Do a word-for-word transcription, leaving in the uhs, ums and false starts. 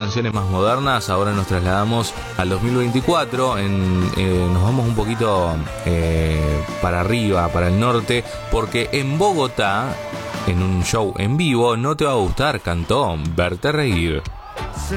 canciones más modernas, ahora nos trasladamos al dos mil veinticuatro, en, eh, nos vamos un poquito eh, para arriba, para el norte, porque en Bogotá, en un show en vivo, No Te Va a Gustar, cantó Verte Reír.